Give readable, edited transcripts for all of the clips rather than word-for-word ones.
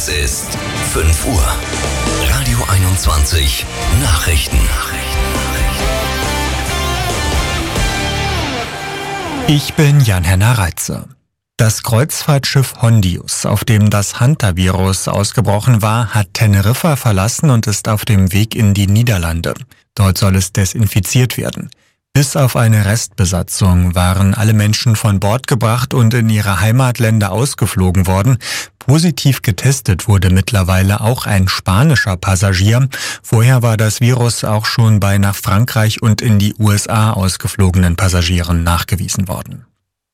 Es ist 5 Uhr. Radio 21 Nachrichten. Ich bin Jan-Henner Reitze. Das Kreuzfahrtschiff Hondius, auf dem das Hantavirus ausgebrochen war, hat Teneriffa verlassen und ist auf dem Weg in die Niederlande. Dort soll es desinfiziert werden. Bis auf eine Restbesatzung waren alle Menschen von Bord gebracht und in ihre Heimatländer ausgeflogen worden. Positiv getestet wurde mittlerweile auch ein spanischer Passagier. Vorher war das Virus auch schon bei nach Frankreich und in die USA ausgeflogenen Passagieren nachgewiesen worden.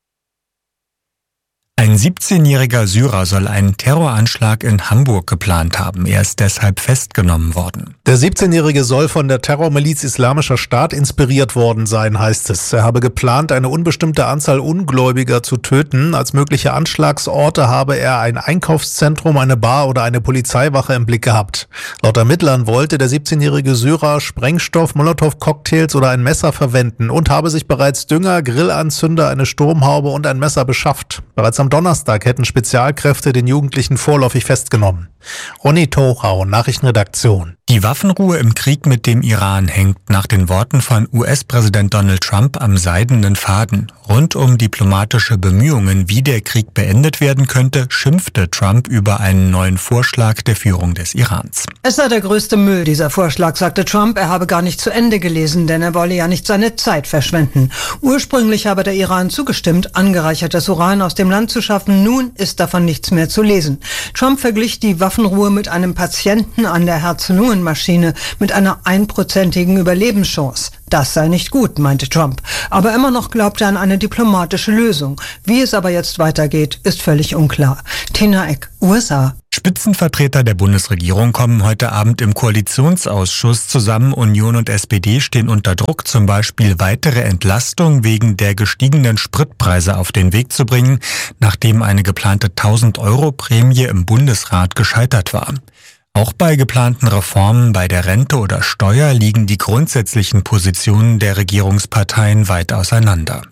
Ein 17-jähriger Syrer soll einen Terroranschlag in Hamburg geplant haben. Er ist deshalb festgenommen worden. Der 17-Jährige soll von der Terrormiliz Islamischer Staat inspiriert worden sein, heißt es. Er habe geplant, eine unbestimmte Anzahl Ungläubiger zu töten. Als mögliche Anschlagsorte habe er ein Einkaufszentrum, eine Bar oder eine Polizeiwache im Blick gehabt. Laut Ermittlern wollte der 17-jährige Syrer Sprengstoff, Molotow-Cocktails oder ein Messer verwenden und habe sich bereits Dünger, Grillanzünder, eine Sturmhaube und ein Messer beschafft. Bereits am Donnerstag hätten Spezialkräfte den Jugendlichen vorläufig festgenommen. Ronny Thorau, Nachrichtenredaktion. Die Waffenruhe im Krieg mit dem Iran hängt nach den Worten von US-Präsident Donald Trump am seidenen Faden. Rund um diplomatische Bemühungen, wie der Krieg beendet werden könnte, schimpfte Trump über einen neuen Vorschlag der Führung des Irans. Es sei der größte Müll, dieser Vorschlag, sagte Trump. Er habe gar nicht zu Ende gelesen, denn er wolle ja nicht seine Zeit verschwenden. Ursprünglich habe der Iran zugestimmt, angereichertes Uran aus dem Land zu schaffen. Nun ist davon nichts mehr zu lesen. Trump verglich die Waffenruhe mit einem Patienten an der Herz-Lungen-Maschine mit einer 1%igen Überlebenschance. Das sei nicht gut, meinte Trump. Aber immer noch glaubt er an eine diplomatische Lösung. Wie es aber jetzt weitergeht, ist völlig unklar. Tina Eck, USA. Spitzenvertreter der Bundesregierung kommen heute Abend im Koalitionsausschuss zusammen. Union und SPD stehen unter Druck, zum Beispiel weitere Entlastung wegen der gestiegenen Spritpreise auf den Weg zu bringen, nachdem eine geplante 1.000-Euro-Prämie im Bundesrat gescheitert war. Auch bei geplanten Reformen bei der Rente oder Steuer liegen die grundsätzlichen Positionen der Regierungsparteien weit auseinander.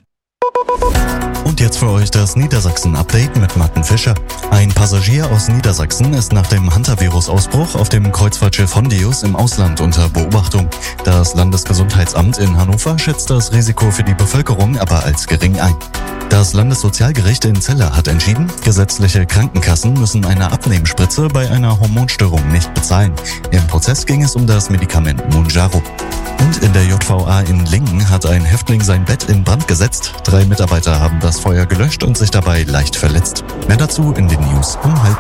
Und jetzt für euch das Niedersachsen-Update mit Martin Fischer. Ein Passagier aus Niedersachsen ist nach dem Hantavirus-Ausbruch auf dem Kreuzfahrtschiff Hondius im Ausland unter Beobachtung. Das Landesgesundheitsamt in Hannover schätzt das Risiko für die Bevölkerung aber als gering ein. Das Landessozialgericht in Celle hat entschieden, gesetzliche Krankenkassen müssen eine Abnehmspritze bei einer Hormonstörung nicht bezahlen. Im Prozess ging es um das Medikament Mounjaro. Und in der JVA in Lingen hat ein Häftling sein Bett in Brand gesetzt. 3 Mitarbeiter haben das Feuer gelöscht und sich dabei leicht verletzt. Mehr dazu in den News um 12:30.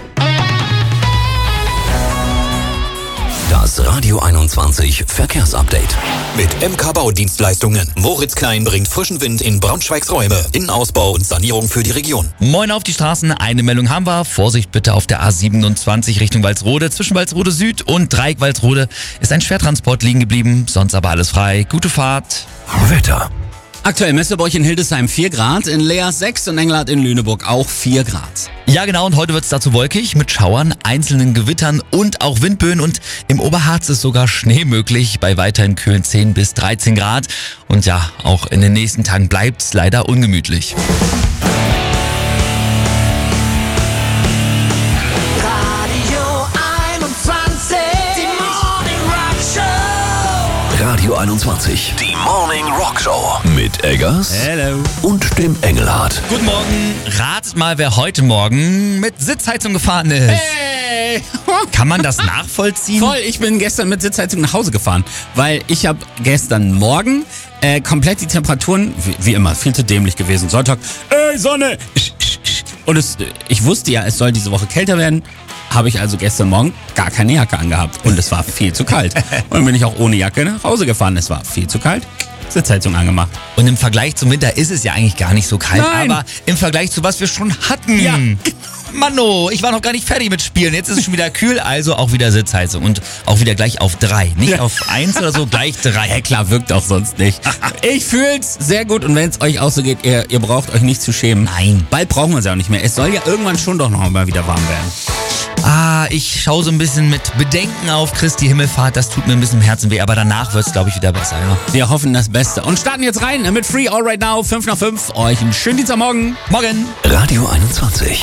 Das Radio 21 Verkehrsupdate. Mit MK Baudienstleistungen. Moritz Klein bringt frischen Wind in Braunschweigs Räume. Innenausbau und Sanierung für die Region. Moin auf die Straßen. Eine Meldung haben wir. Vorsicht bitte auf der A27 Richtung Walsrode. Zwischen Walsrode Süd und Dreieck Walsrode ist ein Schwertransport liegen geblieben. Sonst aber alles frei. Gute Fahrt. Wetter. Aktuell Messebräuch in Hildesheim 4 Grad, in Leers 6 und Engelhardt in Lüneburg auch 4 Grad. Ja genau, und heute wird es dazu wolkig mit Schauern, einzelnen Gewittern und auch Windböen. Und im Oberharz ist sogar Schnee möglich bei weiterhin kühlen 10 bis 13 Grad. Und ja, auch in den nächsten Tagen bleibt es leider ungemütlich. Radio 21, die Morning Rock Show. Mit Eggers Hello. Und dem Engelhardt. Guten Morgen. Ratet mal, wer heute Morgen mit Sitzheizung gefahren ist. Hey! Kann man das nachvollziehen? Voll, ich bin gestern mit Sitzheizung nach Hause gefahren, weil ich habe gestern Morgen komplett die Temperaturen, wie immer, viel zu dämlich gewesen. Sonntag, Sonne! Und ich wusste ja, es soll diese Woche kälter werden. Habe ich also gestern Morgen gar keine Jacke angehabt. Und es war viel zu kalt. Und dann bin ich auch ohne Jacke nach Hause gefahren. Es war viel zu kalt. Sitzheizung angemacht. Und im Vergleich zum Winter ist es ja eigentlich gar nicht so kalt. Nein. Aber im Vergleich zu was wir schon hatten. Ja. Manno, ich war noch gar nicht fertig mit Spielen. Jetzt ist es schon wieder kühl, also auch wieder Sitzheizung. Und auch wieder gleich auf 3. Nicht auf 1 oder so, gleich 3. Ja klar, wirkt auch sonst nicht. Ich fühl's sehr gut und wenn es euch auch so geht, ihr braucht euch nicht zu schämen. Nein. Bald brauchen wir es ja auch nicht mehr. Es soll ja irgendwann schon doch noch mal wieder warm werden. Ich schaue so ein bisschen mit Bedenken auf Christi Himmelfahrt. Das tut mir ein bisschen im Herzen weh, aber danach wird's, glaube ich, wieder besser. Ja. Wir hoffen das Beste und starten jetzt rein mit Free All Right Now, 5 nach 5. Euch einen schönen Dienstagmorgen. Morgen. Radio 21.